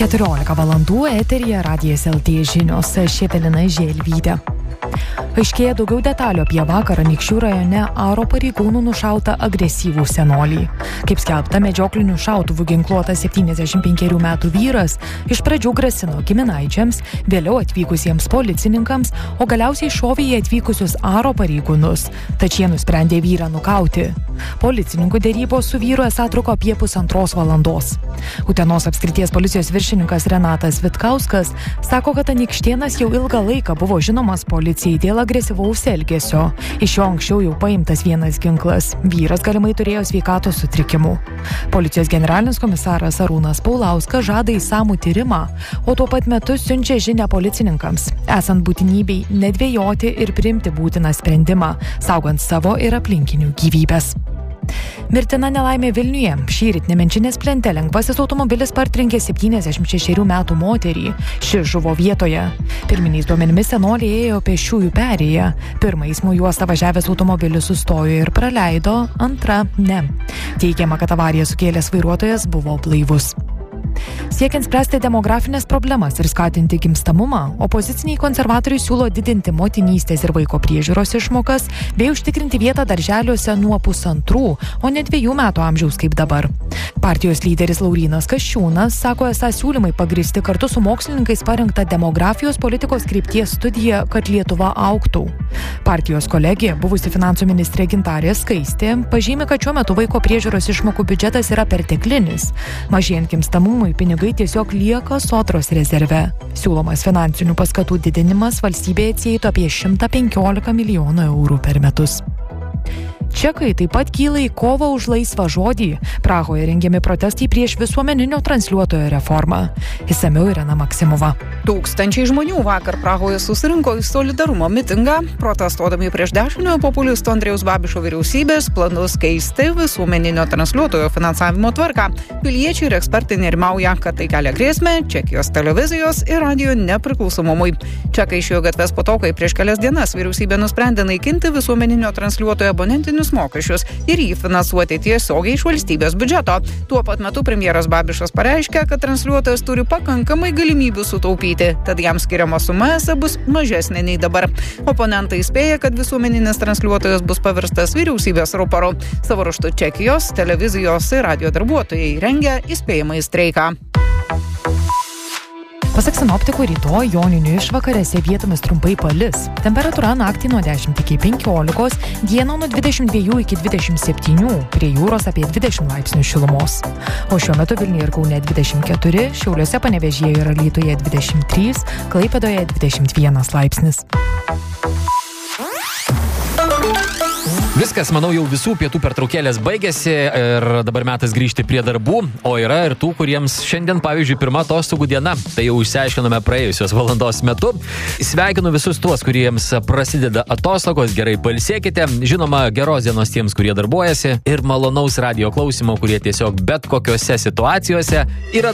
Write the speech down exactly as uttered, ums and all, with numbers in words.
keturiolika valandų eteryje Radijas L T žinios, aš Evelina Želvytė. Aiškėja daugiau detalių apie vakar Anykščių rajone Aro pareigūnų nušautą agresyvų senolį. Kaip skelbta, medžiokliniu šautuvu ginkluotas septyniasdešimt penkerių metų vyras iš pradžių grasino giminaičiams, vėliau atvykusiems policininkams, o galiausiai šovė į atvykusius Aro pareigūnus, tačiau jie nusprendė vyrą nukauti. Policininkų dėrybos su vyru esą truko apie pusantros valandos. Utenos apskrities policijos viršininkas Renatas Vitkauskas sako, kad Anykštėnas jau ilgą laiką buvo žinomas policijai dėl agresyvaus elgesio. Iš jo anksčiau jau paimtas vienas ginklas. Vyras galimai turėjo sveikatos sutrikimų. Policijos generalinis komisaras Arūnas Paulauskas žada išsamų tyrimą, o tuo pat metu siunčia žinią policininkams, esant būtinybei nedvejoti ir priimti būtiną sprendimą, saugant savo ir aplinkinių gyvybes. Mirtina nelaimė Vilniuje. Šįryt Nemenčinės plente lengvasis automobilis partrenkė septyniasdešimt šešerių metų moterį. Ši žuvo vietoje. Pirminiais duomenimis senolė ėjo pėsčiųjų perėją. Pirmą eismo juostą važiavęs automobilis sustojo ir praleido, antra ne. Teigiama, kad avariją sukėlęs vairuotojas buvo blaivus. Siekiant spręsti demografinės problemas ir skatinti gimstamumą, opoziciniai konservatoriai siūlo didinti motinystės ir vaiko priežiūros išmokas bei užtikrinti vietą darželiuose nuo pusantrų, o ne dviejų metų amžiaus kaip dabar. Partijos lyderis Laurynas Kasčiūnas sako, esą siūlymai pagristi kartu su mokslininkais parengta demografijos politikos krypties studija, kad Lietuva augtų. Partijos kolegė, buvusi finansų ministrė Gintarė Skaistė, pažymi, kad šiuo metu vaiko priežiūros išmokų biudžetas yra perteklinis. Mažėjant gimstamumui pinigai tiesiog lieka sodros rezerve. Siūlomas finansinių paskatų didinimas valstybėje atsieitų apie šimtą penkiolika milijonų eurų per metus. Čekai taip pat kyla į kovą už laisvą žodį. Prahoje rengiami protestai prieš visuomeninio transliuotojo reformą. Išsamiau Irena Maksimova. Tūkstančiai žmonių vakar Prahoje susirinko į solidarumo mitingą, protestuodami prieš dešiniojo populisto Andrėjaus Babišo vyriausybės planus keisti visuomeninio transliuotojo finansavimo tvarką. Piliečiai ir ekspertai nerimauja, kad tai kelia grėsmę Čekijos televizijos ir radijo nepriklausomumui. Čekai išėjo gatves po to, kai prieš kelias dienas vyriausybė nusprendė naikinti visuomeninio transliuotojo abonentinius mokesčius ir jį finansuoti tiesiogiai iš valstybės biudžeto. Tuo pat metu premjeras Babišas pareiškė, kad transliuotojas turi pakankamai galimybių sutaupyti, tad jam skiriama suma esą bus mažesnė nei dabar. Oponentai įspėja, kad visuomeninis transliuotojas bus pavirstas vyriausybės ruporu. Savo ruožtu Čekijos televizijos ir radijo darbuotojai rengia įspėjamąjį streiką. Pasak sinoptikų, rytoj joninių išvakarėse vietomis trumpai palis. Temperatūra naktį nuo dešimt iki penkiolikos, dieną nuo dvidešimt dviejų iki dvidešimt septynių, prie jūros apie dvidešimt laipsnių šilumos. O šiuo metu Vilniuje ir Kaune dvidešimt keturi, Šiauliuose, Panevėžyje ir Alytuje dvidešimt trys, Klaipėdoje dvidešimt vienas laipsnis. Viskas, manau, jau visų pietų pertraukėlės baigėsi ir dabar metas grįžti prie darbų, o yra ir tų, kuriems šiandien, pavyzdžiui, pirma atostogų diena. Tai jau išsiaiškinome praėjusios valandos metu. Sveikinu visus tuos, kuriems prasideda atostogos, gerai pailsėkite. Žinoma, geros dienos tiems, kurie darbuojasi ir malonaus radijo klausimo, kurie tiesiog bet kokiose situacijose yra